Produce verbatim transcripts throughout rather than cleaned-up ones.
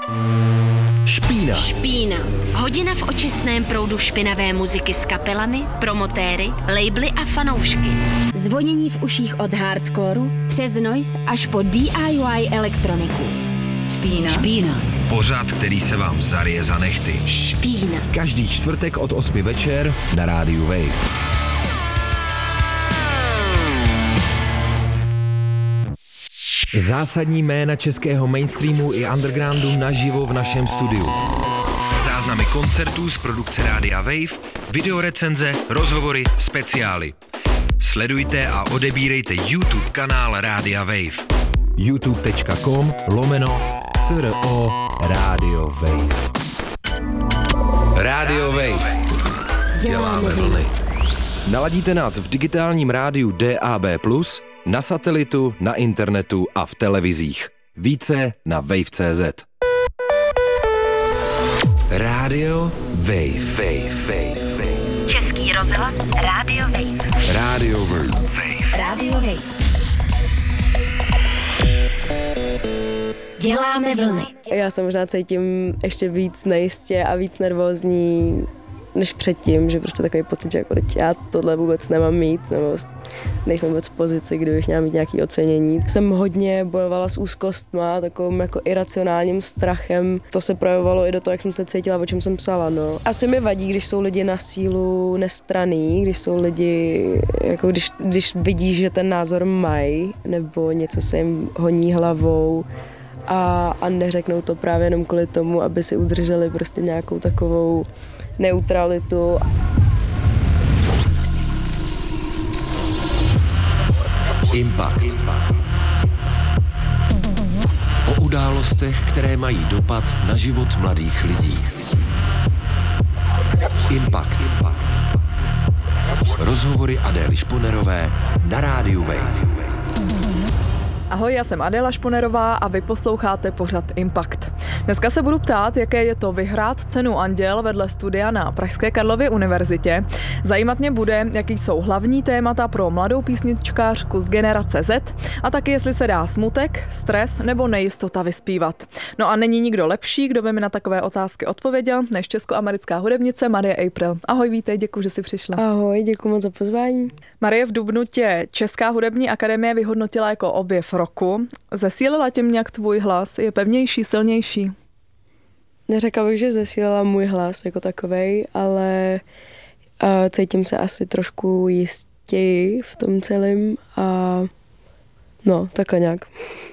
Špína. Špína. Hodina v očistném proudu špinavé muziky s kapelami, promotéry, labely a fanoušky. Zvonění v uších od hardcoreu přes noise až po D I Y elektroniku. Špína. Špína. Pořad, který se vám zarije za nehty. Špína. Každý čtvrtek od osmi večer na rádiu Wave. Zásadní jména českého mainstreamu i undergroundu naživo v našem studiu. Záznamy koncertů z produkce Rádia Wave, videorecenze, rozhovory, speciály. Sledujte a odebírejte YouTube kanál Rádia Wave. youtube.com lomeno CRO Rádio Wave. Rádio Wave. Děláme vlny. Naladíte nás v digitálním rádiu D A B plus, na satelitu, na internetu a v televizích. Více na wave tečka cé zet. Rádio Wave. Wave, Wave, Wave. Český rozhlas Rádio Wave. Rádio Wave. Rádio Wave. Děláme vlny. Já se možná cítím ještě víc nejistě a víc nervózní než předtím, že prostě takový pocit, že jako já tohle vůbec nemám mít, nebo nejsem vůbec v pozici, kdybych měla mít nějaké ocenění. Jsem hodně bojovala s úzkostma, takovým jako iracionálním strachem. To se projevovalo i do toho, jak jsem se cítila, o čem jsem psala. No. Asi mi vadí, když jsou lidi na sílu nestranný, když jsou lidi, jako když, když vidíš, že ten názor mají, nebo něco se jim honí hlavou, a, a neřeknou to právě jenom kvůli tomu, aby si udrželi prostě nějakou takovou neutralitu. Impact. O událostech, které mají dopad na život mladých lidí. Impact. Rozhovory Adély Šponerové na rádiu Wave. Ahoj, já jsem Adéla Šponerová a vy posloucháte pořad Impact. Dneska se budu ptát, jaké je to vyhrát cenu Anděl vedle studia na Pražské Karlově univerzitě. Zajímat mě bude, jaký jsou hlavní témata pro mladou písničkářku z generace Z a taky jestli se dá smutek, stres nebo nejistota vyspívat. No a není nikdo lepší, kdo by mi na takové otázky odpověděl, než českoamerická hudebnice Marie April. Ahoj, vítej, děkuji, že jsi přišla. Ahoj, děkuji moc za pozvání. Marie, v dubnu tě Česká hudební akademie vyhodnotila jako objev roku. Zesílila tě nějak tvůj hlas? Je pevnější, silnější? Neřekla bych, že zesílila můj hlas jako takovej, ale uh, cítím se asi trošku jistěji v tom celém a no, takhle nějak.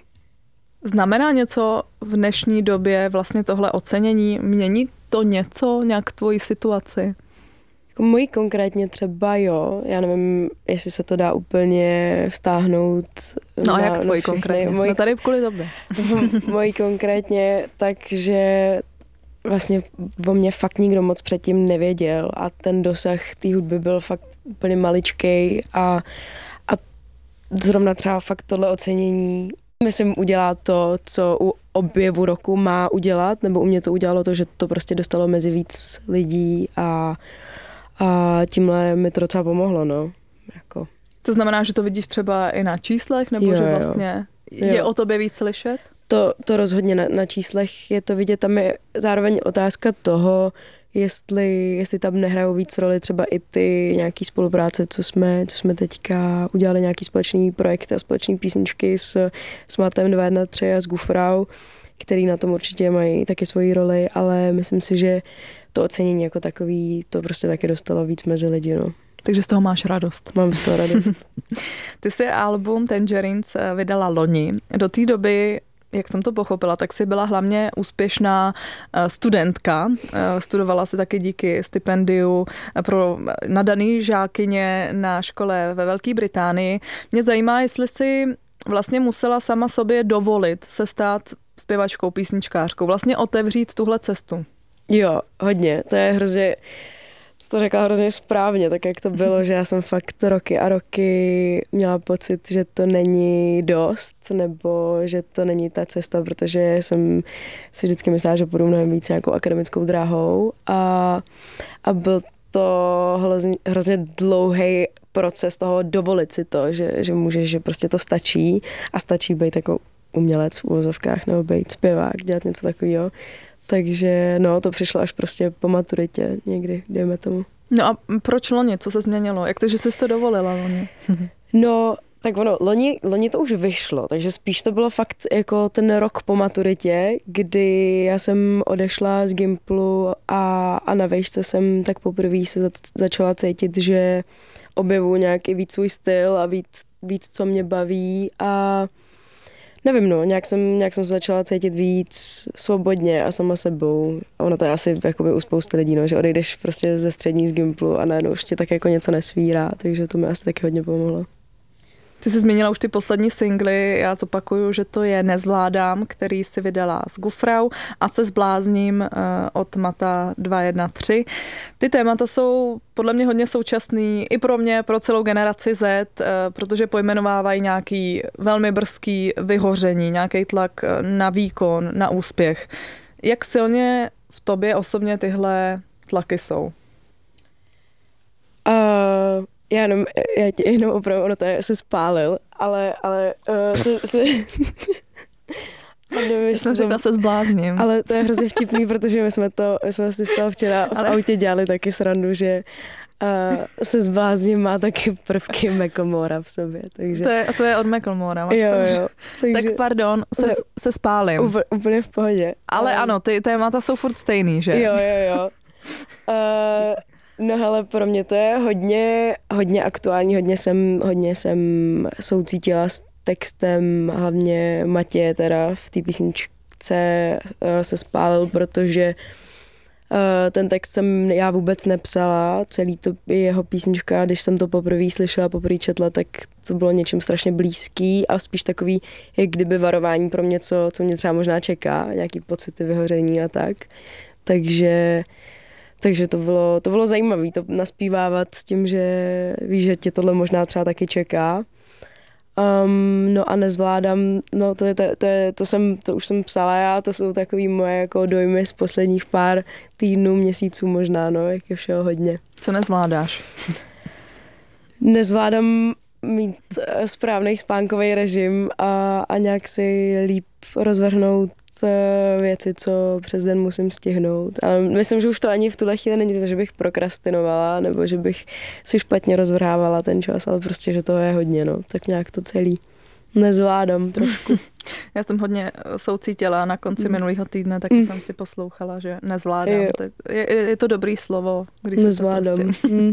Znamená něco v dnešní době vlastně tohle ocenění? Mění to něco, nějak tvoji situaci? Mojí konkrétně třeba jo, já nevím, jestli se to dá úplně vztáhnout. No a jak tvoji konkrétně? Jsme tady kvůli tobě. Mojí konkrétně, takže vlastně o mě fakt nikdo moc předtím nevěděl a ten dosah té hudby byl fakt úplně maličkej a, a zrovna třeba fakt tohle ocenění, myslím, udělá to, co u objevu roku má udělat, nebo u mě to udělalo to, že to prostě dostalo mezi víc lidí a A tímhle mi to docela pomohlo, no. Jako. To znamená, že to vidíš třeba i na číslech, nebo jo, že vlastně jo. je o tobě víc slyšet? To, to rozhodně na, na číslech je to vidět. Tam je zároveň otázka toho, jestli, jestli tam nehrajou víc roli třeba i ty nějaký spolupráce, co jsme, co jsme teďka udělali, nějaký společný projekty a společný písničky s, s Matem dva jedna tři a s Gufrau, který na tom určitě mají taky svoji roli, ale myslím si, že to ocenění jako takový, to prostě taky dostalo víc mezi lidi, no. Takže z toho máš radost. Mám z toho radost. Ty jsi album Tangerines vydala loni. Do té doby, jak jsem to pochopila, tak jsi byla hlavně úspěšná studentka. Studovala si taky díky stipendiu pro nadaný žákyně na škole ve Velké Británii. Mě zajímá, jestli jsi vlastně musela sama sobě dovolit se stát zpěvačkou, písničkářkou, vlastně otevřít tuhle cestu. Jo, hodně. To je hrozně, jsi to řekla hrozně správně, tak jak to bylo, že já jsem fakt roky a roky měla pocit, že to není dost, nebo že to není ta cesta, protože jsem si vždycky myslela, že půjdu mnohem víc nějakou akademickou dráhou a, a byl to hrozně, hrozně dlouhý proces toho dovolit si to, že, že můžeš, že prostě to stačí a stačí být jako umělec v uvozovkách nebo být zpěvák, dělat něco takového. Takže no, to přišlo až prostě po maturitě někdy, dejme tomu. No a proč loni? Co se změnilo? Jak to, že jsi to dovolila loni? No, tak ono, loni, loni to už vyšlo, takže spíš to bylo fakt jako ten rok po maturitě, kdy já jsem odešla z Gimplu a, a na vejšce jsem tak poprvé se za, začala cítit, že objevuji nějaký víc svůj styl a víc, víc co mě baví a nevím, no, nějak jsem, nějak jsem se začala cítit víc svobodně a sama sebou. A ono to je asi jakoby u spousty lidí, no, že odejdeš prostě ze střední z Gimplu a najednou už tě tak jako něco nesvírá, takže to mi asi taky hodně pomohlo. Ty jsi zmínila už ty poslední singly, já zopakuju, že to je Nezvládám, který si vydala s Gufrau a Se zblázním od Mata dva jedna tři. Ty témata jsou podle mě hodně současný i pro mě, pro celou generaci Z, protože pojmenovávají nějaký velmi brzký vyhoření, nějaký tlak na výkon, na úspěch. Jak silně v tobě osobně tyhle tlaky jsou? Uh... Já jenom, já tě jenom opravdu, ono to je, se spálil, ale, ale uh, se, se nevím, jsem řekla, se zblázním. Ale to je hrozně vtipný, protože my jsme to, my jsme si z toho včera v ale... autě dělali taky srandu, že uh, Se zblázním má taky prvky Macklemora v sobě, takže... To je, a to je od Macklemora. Jo, jo. Takže... Tak pardon, se, se spálím. Úplně, úplně v pohodě. Ale um... ano, ty témata jsou furt stejný, že? Jo, jo, jo. Uh, No hele, pro mě to je hodně, hodně aktuální, hodně jsem, hodně jsem soucítila s textem, hlavně Matěje teda v té písničce uh, Se spálil, protože uh, ten text jsem já vůbec nepsala, celý to jeho písnička, když jsem to poprvé slyšela, poprvé četla, tak to bylo něčím strašně blízký a spíš takový, jak kdyby varování pro mě, co, co mě třeba možná čeká, nějaký pocity vyhoření a tak. Takže Takže to bylo, to bylo zajímavé, to naspívávat s tím, že víš, že tě tohle možná třeba taky čeká. Um, no a Nezvládám, no to, je, to, to, je, to, jsem, to už jsem psala já, to jsou takový moje jako dojmy z posledních pár týdnů, měsíců možná, no, jak je všeho hodně. Co nezvládáš? Nezvládám mít správný spánkový režim a, a nějak si líp rozvrhnout věci, co přes den musím stihnout. Ale myslím, že už to ani v tuhle chvíli není to, že bych prokrastinovala nebo že bych si špatně rozvrhávala ten čas, ale prostě, že to je hodně, no. Tak nějak to celý nezvládám trošku. Já jsem hodně soucítila na konci mm. minulého týdne, taky mm. jsem si poslouchala, že nezvládám. Je, je, je to dobrý slovo, když nezvládám. Se to prostě... mm.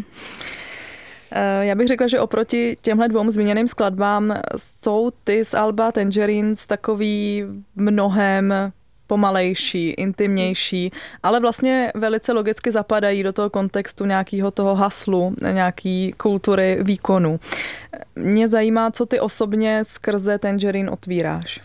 Já bych řekla, že oproti těmhle dvou zmíněným skladbám jsou ty z alba Tangerines takový mnohem pomalejší, intimnější, ale vlastně velice logicky zapadají do toho kontextu nějakého toho haslu, nějaký kultury výkonu. Mě zajímá, co ty osobně skrze Tangerine otvíráš.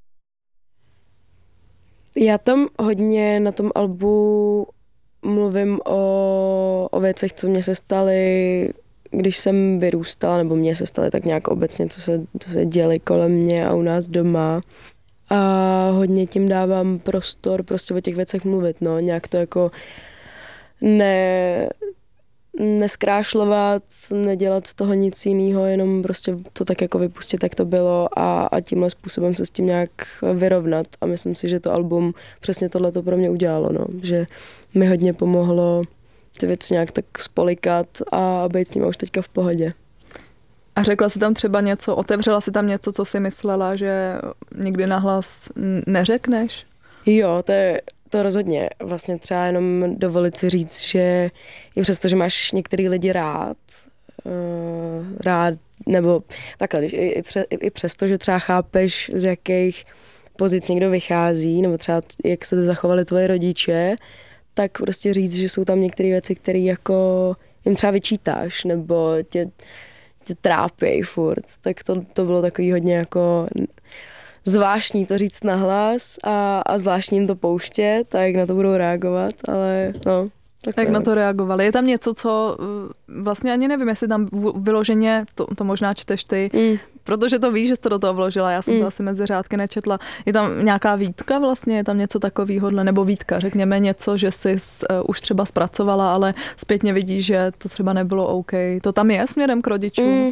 Já tam hodně na tom albu mluvím o, o věcech, co mě se staly, když jsem vyrůstala, nebo mě se staly tak nějak obecně, co se, co se děly kolem mě a u nás doma. A hodně tím dávám prostor prostě o těch věcech mluvit, no, nějak to jako ne, neskrášlovat, nedělat z toho nic jiného, jenom prostě to tak jako vypustit, jak to bylo a, a tímhle způsobem se s tím nějak vyrovnat a myslím si, že to album přesně tohle to pro mě udělalo, no, že mi hodně pomohlo ty věci nějak tak spolikat a být s nimi už teďka v pohodě. A řekla jsi tam třeba něco, otevřela si tam něco, co si myslela, že nikdy nahlas neřekneš? Jo, to je to rozhodně. Vlastně třeba jenom dovolit si říct, že i přesto, že máš některý lidi rád, uh, rád, nebo takhle, když, i, pře, i přesto, že třeba chápeš, z jakých pozic někdo vychází, nebo třeba jak se zachovali tvoje rodiče, tak prostě říct, že jsou tam některé věci, které jako jim třeba vyčítáš, nebo tě, tě trápí furt, tak to, to bylo takový hodně jako zvláštní to říct nahlas a, a zvláštní jim to pouštět a jak na to budou reagovat, ale no. Tak jak na to reagovali? Je tam něco, co vlastně ani nevím, jestli tam vyloženě, to, to možná čteš ty, mm. protože to víš, že jsi to do toho vložila, já jsem mm. to asi mezi řádky nečetla. Je tam nějaká výtka vlastně, je tam něco takového, nebo výtka, řekněme něco, že jsi uh, už třeba zpracovala, ale zpětně vidíš, že to třeba nebylo OK. To tam je směrem k rodičům? Mm.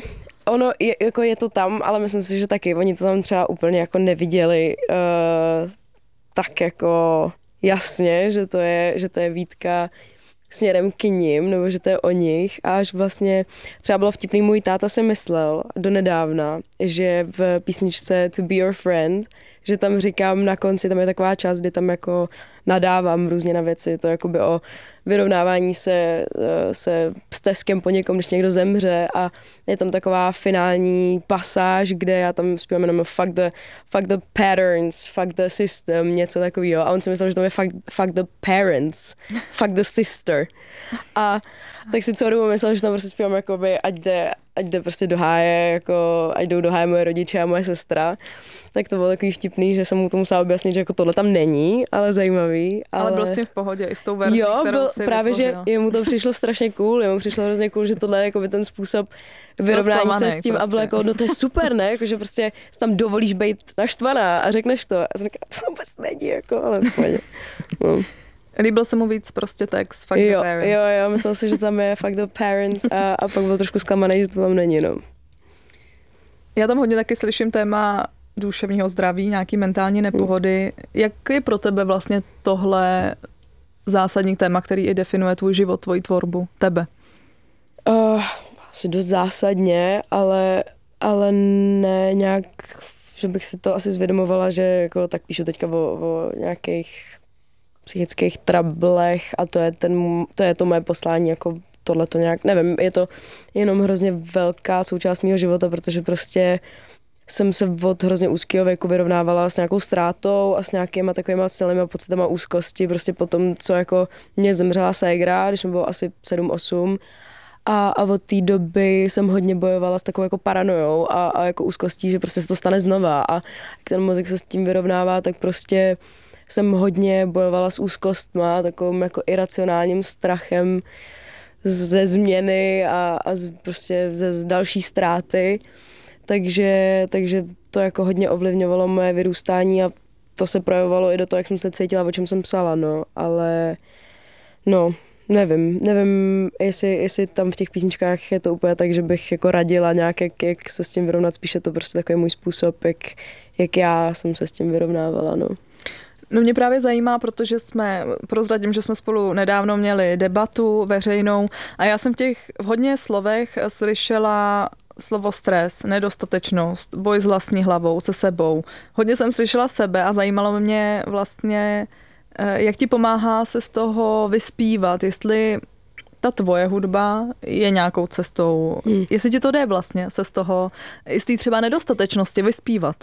ono je, jako je to tam, ale myslím si, že taky oni to tam třeba úplně jako neviděli uh, tak jako jasně, že to je, že to je výtka směrem k nim, nebo že to je o nich. A až vlastně třeba bylo vtipný, můj táta si myslel donedávna, že v písničce To Be Your Friend, že tam říkám na konci, tam je taková část, kdy tam jako nadávám různě na věci, to jakoby o vyrovnávání se, se s teskem po někom, když někdo zemře a je tam taková finální pasáž, kde já tam zpívám jenom fuck the, fuck the patterns, fuck the system, něco takového a on si myslel, že tam je fuck, fuck the parents, fuck the sister a tak si celou dobu myslel, že tam prostě zpívám jakoby, ať jde, ať jde prostě do háje, jako, ať jdou do háje moje rodiče a moje sestra. Tak to bylo takový vtipný, že jsem mu to musela objasnit, že jako tohle tam není, ale zajímavý. Ale, ale byl s tím v pohodě i s tou verzí, jo, kterou byl, si právě, vytvořila. že jemu to přišlo strašně cool, jemu přišlo hrozně cool, že tohle je jako by ten způsob vyrovnání se s tím prostě. A bylo jako, no to je super, ne, jako, že prostě si tam dovolíš být naštvaná a řekneš to. A jsem říkala, to vůbec není, jako, ale v pohodě. No. Líbil se mu víc prostě text Fuck jo, the Parents. Jo, jo, myslel si, že tam je Fuck the Parents a, a pak byl trošku zklamaný, že to tam není, no. Já tam hodně taky slyším téma duševního zdraví, nějaký mentální nepohody. Jak je pro tebe vlastně tohle zásadní téma, který i definuje tvůj život, tvoji tvorbu, tebe? Uh, asi dost zásadně, ale, ale ne nějak, že bych si to asi zvědomovala, že jako tak píšu teďka o, o nějakých psychických trablech a to je, ten, to je to moje poslání, jako tohle to nějak, nevím, je to jenom hrozně velká součást mého života, protože prostě jsem se od hrozně úzkého věku vyrovnávala s nějakou ztrátou a s nějakýma takovýma silnýma pocitama úzkosti, prostě po tom, co jako mě zemřela ségra, když mi bylo asi sedm osm a, a od té doby jsem hodně bojovala s takovou jako paranojou a, a jako úzkostí, že prostě se to stane znova a jak ten mozek se s tím vyrovnává, tak prostě jsem hodně bojovala s úzkostma, takovým jako iracionálním strachem ze změny a, a z, prostě ze z další ztráty. Takže, takže to jako hodně ovlivňovalo moje vyrůstání a to se projevovalo i do toho, jak jsem se cítila, o čem jsem psala, no, ale no, nevím, nevím, jestli, jestli tam v těch písničkách je to úplně tak, že bych jako radila nějak, jak, jak se s tím vyrovnat, spíše to prostě takový můj způsob, jak, jak já jsem se s tím vyrovnávala, no. No mě právě zajímá, protože jsme, prozradím, že jsme spolu nedávno měli debatu veřejnou a já jsem v těch hodně slovech slyšela slovo stres, nedostatečnost, boj s vlastní hlavou, se sebou. Hodně jsem slyšela sebe a zajímalo mě vlastně, jak ti pomáhá se z toho vyspívat, jestli ta tvoje hudba je nějakou cestou, hmm. jestli ti to jde vlastně se z toho, z té třeba nedostatečnosti vyspívat.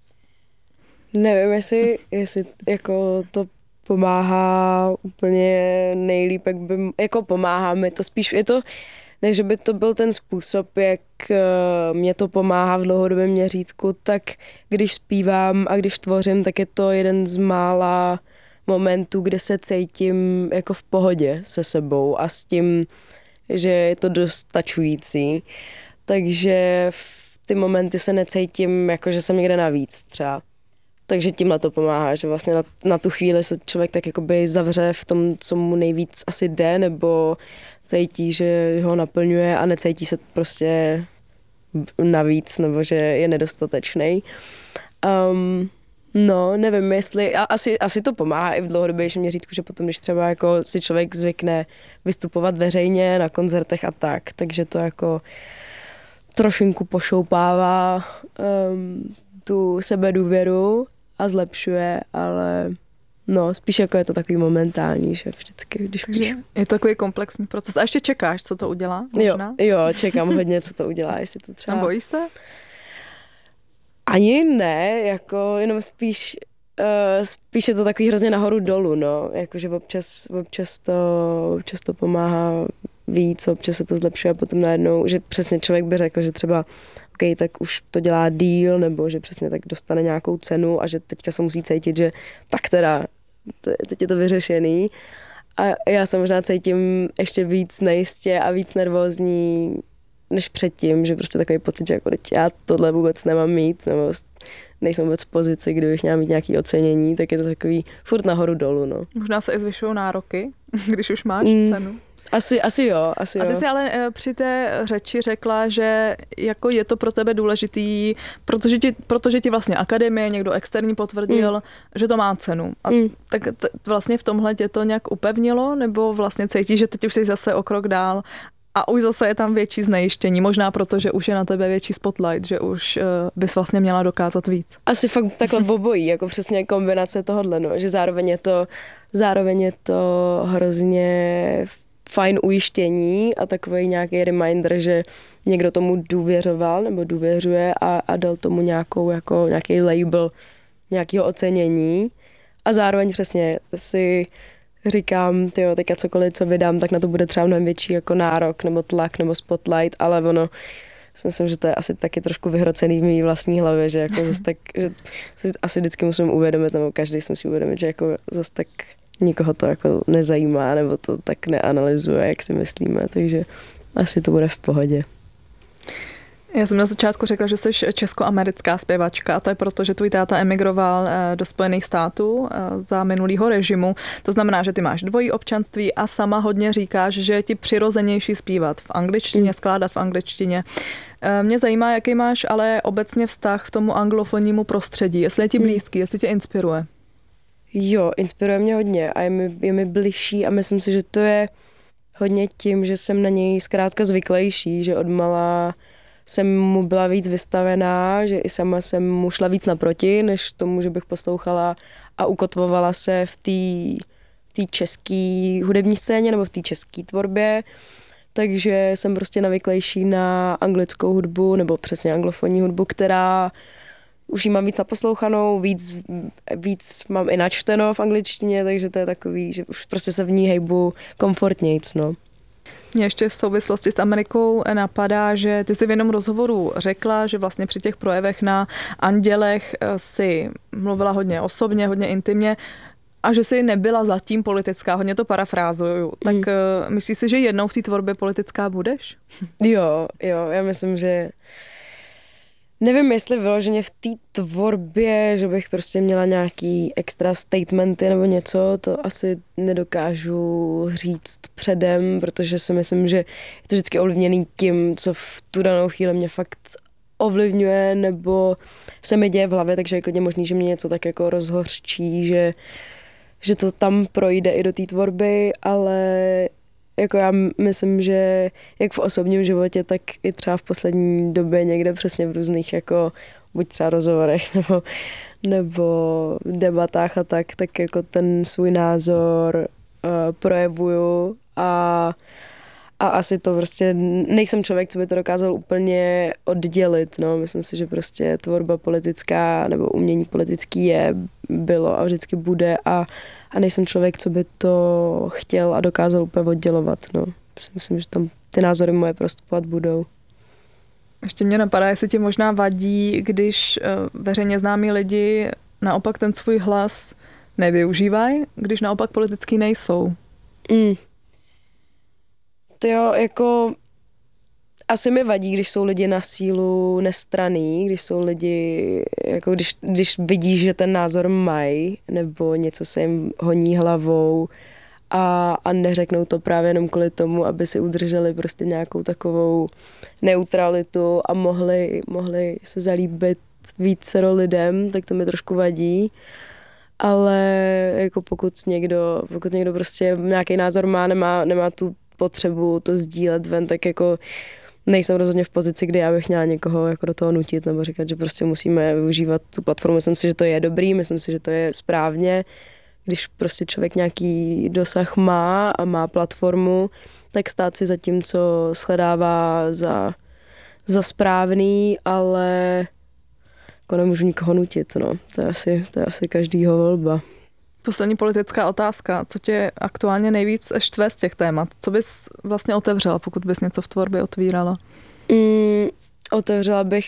Nevím, jestli, jestli jako to pomáhá úplně nejlíp, jak by, jako pomáhá mi to spíš, je to, ne, že by to byl ten způsob, jak mě to pomáhá v dlouhodobém měřítku, tak když zpívám a když tvořím, tak je to jeden z mála momentů, kde se cítím jako v pohodě se sebou a s tím, že je to dostačující. Takže v ty momenty se necítím, jako že jsem někde navíc třeba. Takže tímhle to pomáhá, že vlastně na, na tu chvíli se člověk tak jakoby zavře v tom, co mu nejvíc asi jde, nebo cítí, že ho naplňuje a necítí se prostě navíc, nebo že je nedostatečný. Um, no, nevím, jestli, a asi, asi to pomáhá i v dlouhodobějším měřítku, že potom, když třeba jako si člověk zvykne vystupovat veřejně na koncertech a tak, takže to jako trošinku pošoupává um, tu sebedůvěru a zlepšuje, ale no, spíš jako je to takový momentální, že vždycky, když píšu. Je to takový komplexní proces. A ještě čekáš, co to udělá? Možná? Jo, jo, čekám hodně, co to udělá, jestli to třeba... A bojíš se? Ani ne, jako jenom spíš, uh, spíš je to takový hrozně nahoru dolů, no, jakože občas, občas, to, občas to pomáhá víc, občas se to zlepšuje a potom najednou, že přesně člověk by řekl, že třeba OK, tak už to dělá díl, nebo že přesně tak dostane nějakou cenu a že teďka se musí cítit, že tak teda, teď je to vyřešený. A já se možná cítím ještě víc nejistě a víc nervózní než předtím, že prostě takový pocit, že jako teď já tohle vůbec nemám mít, nebo nejsem vůbec v pozici, kdybych měla mít nějaké ocenění, tak je to takový furt nahoru dolů, no. Možná se i zvyšují nároky, když už máš mm. cenu. Asi, asi jo, asi jo. A ty jsi ale e, při té řeči řekla, že jako je to pro tebe důležitý, protože ti, protože ti vlastně akademie, někdo externí potvrdil, mm. že to má cenu. A mm. tak t- vlastně v tomhle tě to nějak upevnilo, nebo vlastně cítíš, že teď už jsi zase o krok dál a už zase je tam větší znejištění, možná proto, že už je na tebe větší spotlight, že už uh, bys vlastně měla dokázat víc. Asi fakt takhle obojí, jako přesně kombinace tohohle, no, že zároveň je to, zároveň je to hrozně fajn ujištění a takový nějaký reminder, že někdo tomu důvěřoval nebo důvěřuje a, a dal tomu nějakou, jako nějaký label nějakého ocenění a zároveň přesně si říkám, tyjo, teďka cokoliv, co vydám, tak na to bude třeba mnohem větší jako nárok nebo tlak nebo spotlight, ale ono, si myslím, že to je asi taky trošku vyhrocený v mý vlastní hlavě, že jako zase tak, že si asi vždycky musím uvědomit, nebo každý si musí uvědomit, že jako zase tak nikoho to jako nezajímá, nebo to tak neanalyzuje, jak si myslíme, takže asi to bude v pohodě. Já jsem na začátku řekla, že jsi českoamerická zpěvačka a to je proto, že tvůj táta emigroval do Spojených států za minulýho režimu. To znamená, že ty máš dvojí občanství a sama hodně říkáš, že je ti přirozenější zpívat v angličtině, skládat v angličtině. Mě zajímá, jaký máš ale obecně vztah k tomu anglofonnímu prostředí, jestli je ti blízký, jestli tě inspiruje. Jo, inspiruje mě hodně a je mi, je mi bližší a myslím si, že to je hodně tím, že jsem na něj zkrátka zvyklejší, že odmala jsem mu byla víc vystavená, že i sama jsem mu šla víc naproti, než tomu, že bych poslouchala a ukotvovala se v té v té české hudební scéně nebo v té české tvorbě. Takže jsem prostě navyklejší na anglickou hudbu nebo přesně anglofonní hudbu, která už jí mám víc naposlouchanou, víc, víc mám i načteno v angličtině, takže to je takový, že už prostě se v ní hejbu komfortnějc, no. Mě ještě v souvislosti s Amerikou napadá, že ty jsi v jednom rozhovoru řekla, že vlastně při těch projevech na Andělech si mluvila hodně osobně, hodně intimně a že jsi nebyla zatím politická, hodně to parafrázuju. Tak mm. myslíš si, že jednou v té tvorbě politická budeš? Jo, jo, já myslím, že nevím, jestli vyloženě v té tvorbě, že bych prostě měla nějaký extra statementy nebo něco, to asi nedokážu říct předem, protože si myslím, že je to vždycky ovlivněný tím, co v tu danou chvíli mě fakt ovlivňuje nebo se mi děje v hlavě, takže je klidně možný, že mě něco tak jako rozhořčí, že, že to tam projde i do té tvorby, ale jako já myslím, že jak v osobním životě, tak i třeba v poslední době někde přesně v různých jako buď třeba rozhovorech nebo, nebo debatách a tak, tak jako ten svůj názor uh, projevuju a, a asi to prostě nejsem člověk, co by to dokázal úplně oddělit, no. Myslím si, že prostě tvorba politická nebo umění politický je, bylo a vždycky bude a A nejsem člověk, co by to chtěl a dokázal úplně oddělovat. No. Myslím, že tam ty názory moje prostupovat budou. Ještě mě napadá, jestli ti možná vadí, když veřejně známí lidi naopak ten svůj hlas nevyužívají, když naopak politický nejsou. Mm. To jo, jako asi mi vadí, když jsou lidi na sílu nestranný, když jsou lidi, jako když, když vidíš, že ten názor mají, nebo něco se jim honí hlavou a, a neřeknou to právě jenom kvůli tomu, aby si udrželi prostě nějakou takovou neutralitu a mohli, mohli se zalíbit vícero lidem, tak to mi trošku vadí. Ale jako pokud někdo, pokud někdo prostě nějaký názor má, nemá, nemá tu potřebu to sdílet ven, tak jako nejsem rozhodně v pozici, kdy já bych měla někoho jako do toho nutit nebo říkat, že prostě musíme využívat tu platformu. Myslím si, že to je dobrý, myslím si, že to je správně. Když prostě člověk nějaký dosah má a má platformu, tak stát si za tím, co shledává za, za správný, ale jako nemůžu nikoho nutit. No. To je asi, to je asi každýho volba. Poslední politická otázka. Co tě aktuálně nejvíc štve z těch témat? Co bys vlastně otevřela, pokud bys něco v tvorbě otvírala? Mm, otevřela bych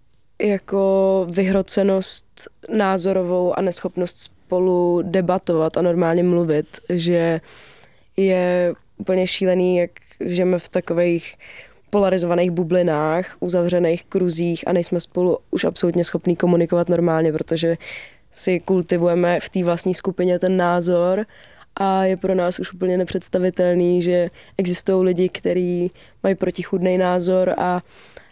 jako vyhrocenost názorovou a neschopnost spolu debatovat a normálně mluvit, že je úplně šílený, jak žijeme v takových polarizovaných bublinách, uzavřených kruzích a nejsme spolu už absolutně schopní komunikovat normálně, protože si kultivujeme v té vlastní skupině ten názor a je pro nás už úplně nepředstavitelný, že existují lidi, kteří mají protichůdný názor a,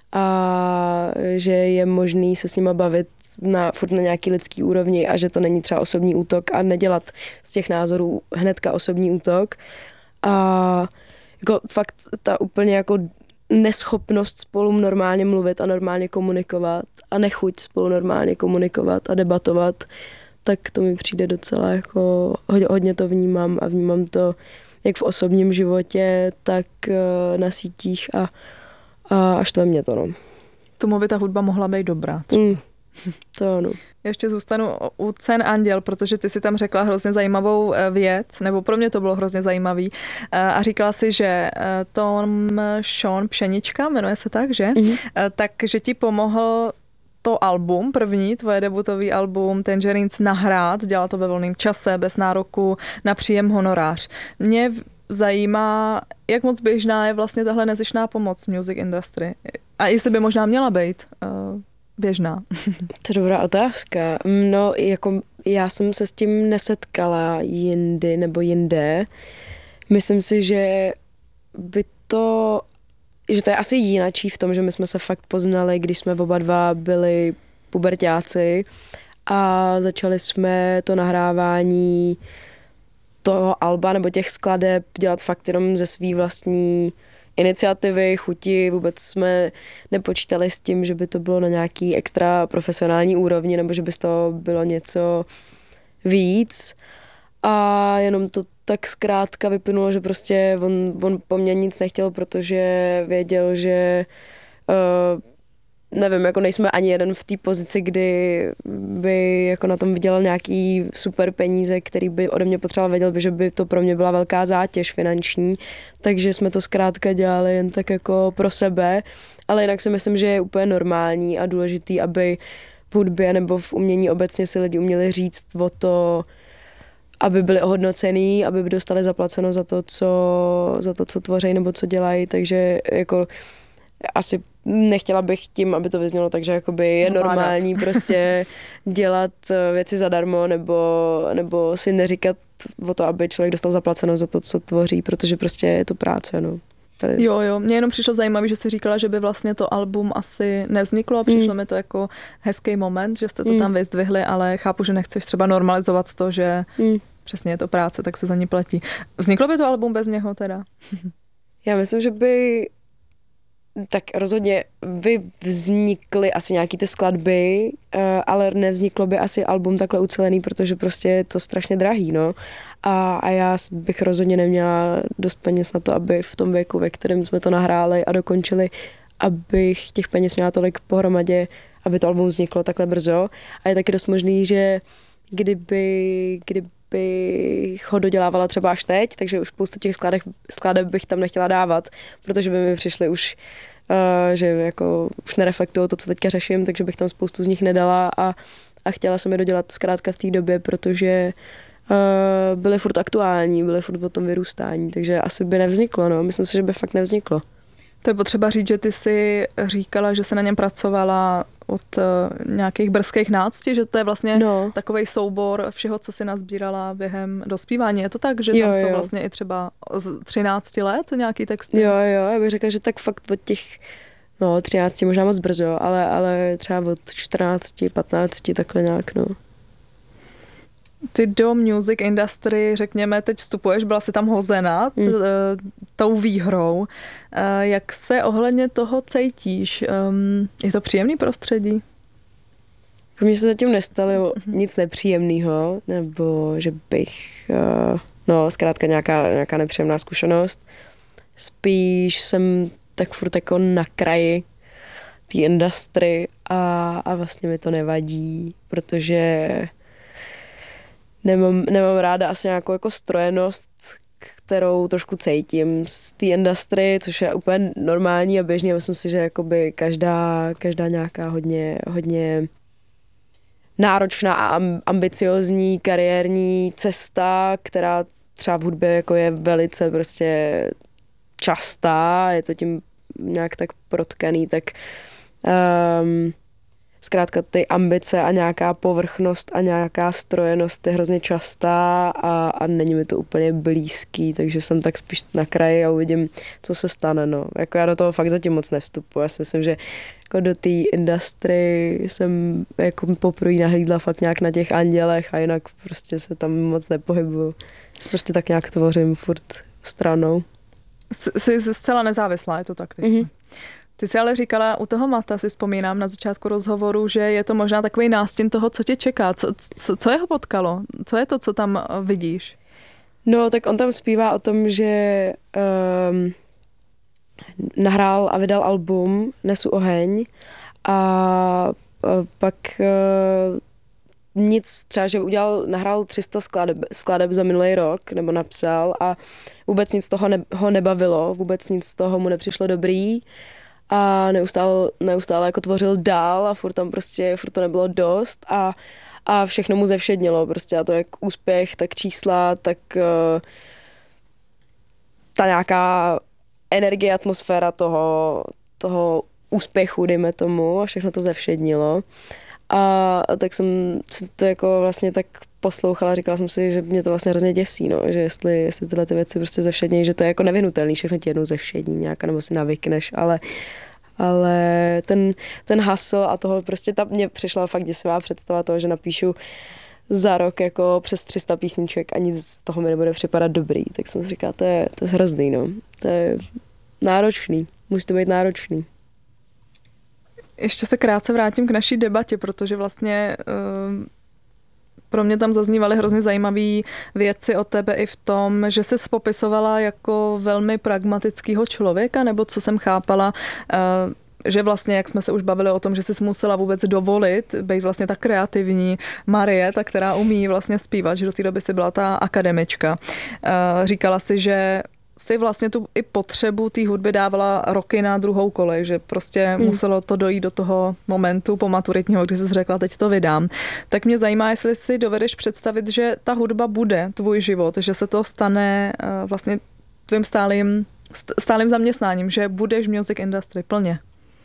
a že je možný se s nima bavit na, furt na nějaký lidský úrovni a že to není třeba osobní útok a nedělat z těch názorů hnedka osobní útok. A jako fakt ta úplně jako neschopnost spolu normálně mluvit a normálně komunikovat a nechuť spolu normálně komunikovat a debatovat, tak to mi přijde docela jako, hodně, hodně to vnímám a vnímám to jak v osobním životě, tak na sítích a, a až to je mě to, no. Tomu by ta hudba mohla být dobrá. Mm, to ano. Ještě zůstanu u cen Anděl, protože ty si tam řekla hrozně zajímavou věc, nebo pro mě to bylo hrozně zajímavý. A říkala si, že Tom Sean Pšenička, jmenuje se tak, že? Mm-hmm. Takže ti pomohl to album, první, tvoje debutový album Tangerines nahrát, dělal to ve volném čase, bez nároku na příjem honorář. Mě zajímá, jak moc běžná je vlastně tahle nezištná pomoc music industry. A jestli by možná měla být uh, běžná. To je dobrá otázka. No, jako já jsem se s tím nesetkala jindy nebo jinde. Myslím si, že by to, že to je asi jinačí v tom, že my jsme se fakt poznali, když jsme oba dva byli puberťáci a začali jsme to nahrávání toho alba nebo těch skladeb dělat fakt jenom ze svý vlastní iniciativy, chuti, vůbec jsme nepočítali s tím, že by to bylo na nějaký extra profesionální úrovni nebo že by z toho bylo něco víc a jenom to tak zkrátka vyplynulo, že prostě on, on po mně nic nechtěl, protože věděl, že uh, nevím, jako nejsme ani jeden v té pozici, kdy by jako na tom vydělal nějaký super peníze, který by ode mě potřeboval, věděl by, že by to pro mě byla velká zátěž finanční, takže jsme to zkrátka dělali jen tak jako pro sebe, ale jinak si myslím, že je úplně normální a důležitý, aby v hudbě nebo v umění obecně si lidi uměli říct o to, aby byli ohodnocený, aby by dostali zaplaceno za to, co, za to, co tvoří nebo co dělají, takže jako asi nechtěla bych tím, aby to vyznělo, takže jakoby je normální prostě dělat věci zadarmo nebo, nebo si neříkat o to, aby člověk dostal zaplaceno za to, co tvoří, protože prostě je to práce, no. Tady. Jo, jo, mně jenom přišlo zajímavé, že jsi říkala, že by vlastně to album asi nevzniklo a přišlo mm. mi to jako hezký moment, že jste to mm. tam vyzdvihli, ale chápu, že nechceš třeba normalizovat to, že mm. přesně je to práce, tak se za ní platí. Vzniklo by to album bez něho teda? Já myslím, že by tak rozhodně by vznikly asi nějaký ty skladby, ale nevzniklo by asi album takhle ucelený, protože prostě je to strašně drahý, no. A, a já bych rozhodně neměla dost peněz na to, aby v tom věku, ve kterém jsme to nahráli a dokončili, abych těch peněz měla tolik pohromadě, aby to album vzniklo takhle brzo. A je taky dost možný, že kdyby, kdybych ho dodělávala třeba až teď, takže už spoustu těch skladeb, skladeb bych tam nechtěla dávat, protože by mi přišly už Uh, že jako už nereflektují to, co teďka řeším, takže bych tam spoustu z nich nedala a, a chtěla jsem je dodělat zkrátka v té době, protože uh, byly furt aktuální, byly furt o tom vyrůstání, takže asi by nevzniklo, no. Myslím si, že by fakt nevzniklo. To je potřeba říct, že ty si říkala, že se na něm pracovala od uh, nějakých brzkých nácti, že to je vlastně no. takovej soubor všeho, co si nazbírala během dospívání. Je to tak, že jo, tam jsou jo. vlastně i třeba z třinácti let nějaký texty? Jo, jo, já bych řekla, že tak fakt od těch no, třinácti možná moc brzo, ale, ale třeba od čtrnácti, patnácti takhle nějak, no. Ty do music industry, řekněme, teď vstupuješ, byla si tam hozena t, mm. tou výhrou. Jak se ohledně toho cítíš? Je to příjemný prostředí? Mně se zatím nestalo nic nepříjemného, nebo že bych, no zkrátka nějaká, nějaká nepříjemná zkušenost. Spíš jsem tak furt jako na kraji té industry a, a vlastně mi to nevadí, protože Nemám, nemám ráda asi nějakou jako strojenost, kterou trošku cítím z té industry, což je úplně normální a běžný. Myslím si, že jakoby každá, každá nějaká hodně, hodně náročná a ambiciozní kariérní cesta, která třeba v hudbě jako je velice prostě častá, je to tím nějak tak protkaný, tak um, zkrátka ty ambice a nějaká povrchnost a nějaká strojenost je hrozně častá a, a není mi to úplně blízký, takže jsem tak spíš na kraji a uvidím, co se stane. No. Jako já do toho fakt zatím moc nevstupuji. Já si myslím, že jako do té industry jsem jako poprvé nahlídla fakt nějak na těch andělech a jinak prostě se tam moc nepohybuju. Prostě tak nějak tvořím furt stranou. Jsi zcela nezávislá, je to tak teď? Mm-hmm. Ty jsi ale říkala u toho Mata, si vzpomínám na začátku rozhovoru, že je to možná takový nástin toho, co tě čeká. Co, co, co jeho potkalo? Co je to, co tam vidíš? No, tak on tam zpívá o tom, že um, nahrál a vydal album Nesu oheň a, a pak uh, nic, třeba, že udělal, nahrál tři sta skladeb, skladeb za minulý rok, nebo napsal a vůbec nic z toho ne, ho nebavilo, vůbec nic z toho mu nepřišlo dobrý a neustále, neustále jako tvořil dál a furt tam prostě, furt to nebylo dost a, a všechno mu zevšednilo prostě a to jak úspěch, tak čísla, tak uh, ta nějaká energie, atmosféra toho, toho úspěchu, dejme tomu, a všechno to zevšednilo. A tak jsem si to jako vlastně tak poslouchala, říkala jsem si, že mě to vlastně hrozně děsí, no, že jestli, jestli tyhle ty věci prostě zevšednějí, že to je jako nevinutelný, všechno ti jednou zevšední nějaká, nebo si navykneš, ale, ale ten, ten hustle a toho prostě tam mě přišla fakt děsivá představa toho, že napíšu za rok jako přes tři sta písniček a nic z toho mi nebude připadat dobrý, tak jsem si říkala, to je, to je hrozný, no, to je náročný, musí to být náročný. Ještě se krátce vrátím k naší debatě, protože vlastně uh, pro mě tam zaznívaly hrozně zajímavé věci od tebe i v tom, že jsi popisovala jako velmi pragmatického člověka, nebo co jsem chápala, uh, že vlastně, jak jsme se už bavili o tom, že jsi musela vůbec dovolit být vlastně ta kreativní Marie, ta, která umí vlastně zpívat, že do té doby si byla ta akademička. Uh, říkala si, že si vlastně tu i potřebu té hudby dávala roky na druhou kolej, že prostě hmm. muselo to dojít do toho momentu po maturitního, kdy jsi řekla, teď to vydám. Tak mě zajímá, jestli si dovedeš představit, že ta hudba bude tvůj život, že se to stane uh, vlastně tvým stálým, stálým zaměstnáním, že budeš v music industry plně.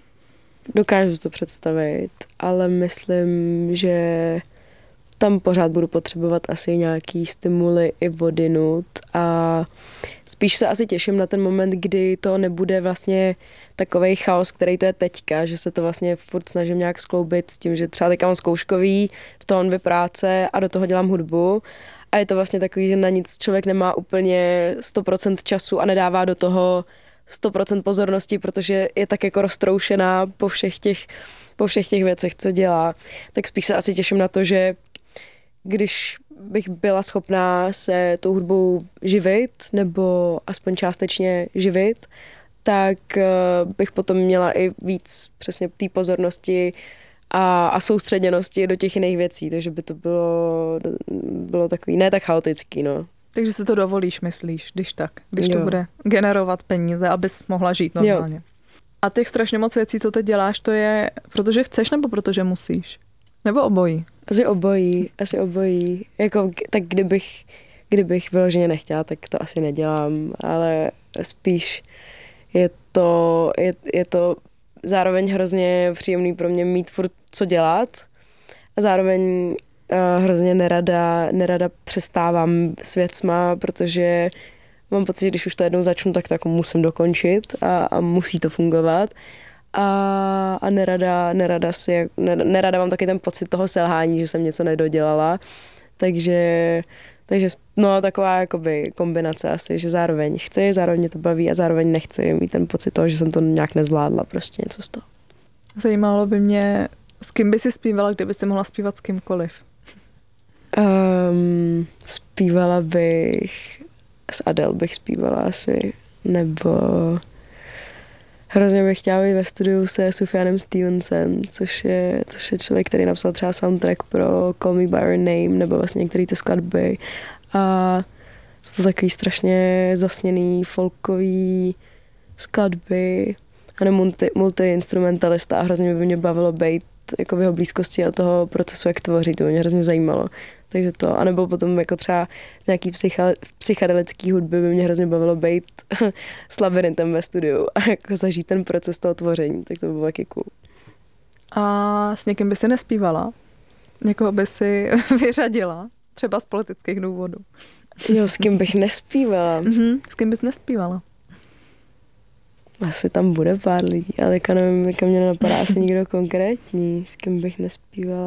Dokážu to představit, ale myslím, že tam pořád budu potřebovat asi nějaký stimuly i odinut a spíš se asi těším na ten moment, kdy to nebude vlastně takovej chaos, který to je teďka, že se to vlastně furt snažím nějak skloubit s tím, že třeba teďka mám zkouškový, do toho dvě práce a do toho dělám hudbu a je to vlastně takový, že na nic člověk nemá úplně sto procent času a nedává do toho sto procent pozornosti, protože je tak jako roztroušená po všech těch, po všech těch věcech, co dělá. Tak spíš se asi těším na to, že když bych byla schopná se tou hudbou živit, nebo aspoň částečně živit, tak bych potom měla i víc přesně té pozornosti a, a soustředěnosti do těch jiných věcí, takže by to bylo, bylo takový, ne tak chaotický, no. Takže si to dovolíš, myslíš, když tak, když jo. to bude generovat peníze, abys mohla žít normálně. Jo. A těch strašně moc věcí, co teď děláš, to je, protože chceš nebo protože musíš? Nebo obojí? Asi obojí, asi obojí. Jako, tak kdybych, kdybych vyloženě nechtěla, tak to asi nedělám, ale spíš je to, je, je to zároveň hrozně příjemný pro mě mít furt co dělat a zároveň uh, hrozně nerada, nerada přestávám s věcma, protože mám pocit, že když už to jednou začnu, tak to jako musím dokončit a, a musí to fungovat. A, a nerada, nerada, si, nerada mám taky ten pocit toho selhání, že jsem něco nedodělala. Takže, takže no, taková jakoby kombinace asi, že zároveň chci, zároveň mě to baví a zároveň nechci mít ten pocit toho, že jsem to nějak nezvládla, prostě něco z toho. Zajímalo by mě, s kým by si zpívala, kdyby si mohla zpívat s kýmkoliv? Um, zpívala bych, s Adele bych zpívala asi, nebo hrozně bych chtěla být ve studiu se Sufjanem Stevensem, což je, což je člověk, který napsal třeba soundtrack pro Call Me By Your Name, nebo vlastně některé ty skladby. A jsou to takový strašně zasněný folkový skladby a multi, multi-instrumentalista a hrozně by mě bavilo být jako v jeho blízkosti a toho procesu, jak tvoří, to by mě hrozně zajímalo. Takže to, anebo potom jako třeba z nějaký psycha, psychedelický hudby by mě hrozně bavilo být s Labyrintem ve studiu a jako zažít ten proces toho tvoření, tak to by bylo taky cool. A s někým by si nespívala? Někoho by si vyřadila? Třeba z politických důvodů. Jo, s kým bych nespívala? Mm-hmm. S kým bys nespívala? Asi tam bude pár lidí, ale teďka nevím, jaká mě nenapadá asi nikdo konkrétní, s kým bych nespívala.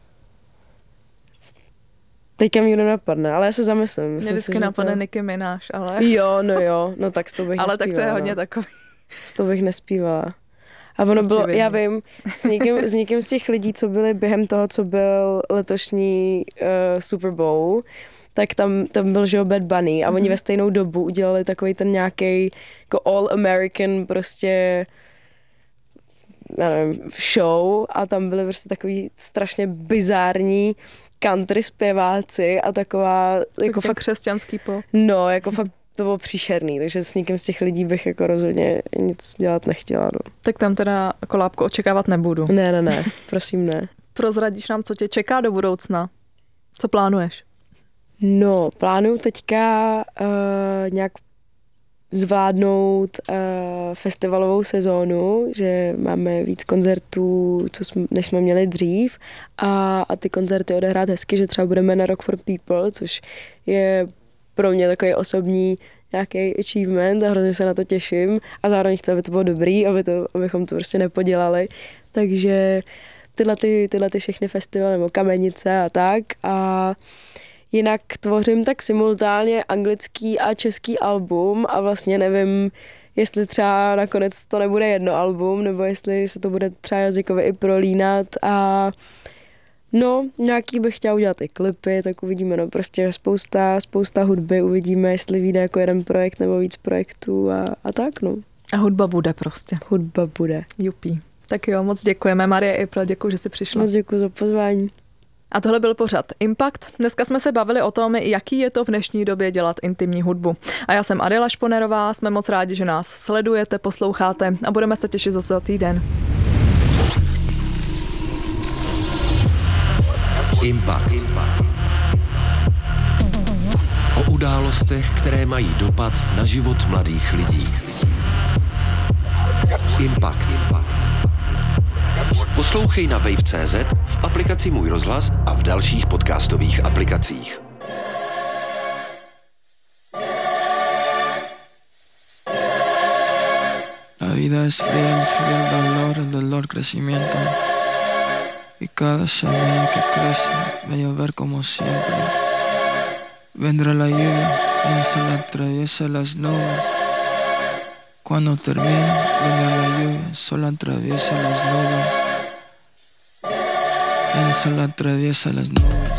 Teďka mě nikdo napadne, ale já se zamyslím. Mě vždycky napadne to... Nicki Minaj, ale... Jo, no jo, no tak s tou bych ale nespívala. Tak to je hodně takový. S tou bych nespívala. A ono bylo, já vím, s někým, s někým z těch lidí, co byli během toho, co byl letošní uh, Super Bowl, tak tam, tam byl, že jo, Bad Bunny a mm-hmm. oni ve stejnou dobu udělali takový ten nějaký jako all American prostě já nevím, show a tam byly prostě takový strašně bizární country zpěváci a taková tak jako fakt křesťanský pop. No, jako fakt to bylo příšerný, takže s někým z těch lidí bych jako rozhodně nic dělat nechtěla. No. Tak tam teda kolábku očekávat nebudu. Ne, ne, ne, prosím ne. Prozradíš nám, co tě čeká do budoucna? Co plánuješ? No, plánuju teďka uh, nějak zvládnout uh, festivalovou sezónu, že máme víc koncertů, co jsme, než jsme měli dřív a, a ty koncerty odehrát hezky, že třeba budeme na Rock for People, což je pro mě takový osobní nějaký achievement a hrozně se na to těším a zároveň chci, aby to bylo dobrý, aby to, abychom to prostě nepodělali. Takže tyhle, ty, tyhle ty všechny festivaly nebo Kamenice a tak a jinak tvořím tak simultánně anglický a český album a vlastně nevím, jestli třeba nakonec to nebude jedno album, nebo jestli se to bude třeba jazykově i prolínat a no, nějaký bych chtěla udělat i klipy, tak uvidíme, no prostě spousta, spousta hudby, uvidíme, jestli vyjde jako jeden projekt nebo víc projektů a, a tak, no. A hudba bude prostě. Hudba bude. Jupí. Tak jo, moc děkujeme, Marie April, děkuji, že jsi přišla. Moc děkuji za pozvání. A tohle byl pořad Impact. Dneska jsme se bavili o tom, jaký je to v dnešní době dělat intimní hudbu. A já jsem Adela Šponerová, jsme moc rádi, že nás sledujete, posloucháte a budeme se těšit zase za týden. Impact. O událostech, které mají dopad na život mladých lidí. Impact. Poslouchej na wave tečka cé zet, v aplikaci Můj rozhlas a v dalších podcastových aplikacích. La vida es fría, influye el dolor, el dolor crecimiento. Y cada semilla que crece va a llover como siempre. Vendrá la lluvia y se la atraviesa las nubes. Cuando termine, vendrá la lluvia, solo atraviesa las nubes. Él solo atraviesa las nubes.